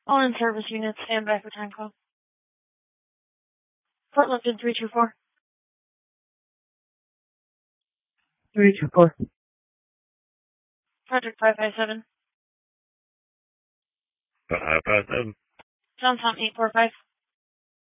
All in-service units, stand by for time call. Fort Lupton 324. 324. Project 557. 557. Johnstown 845.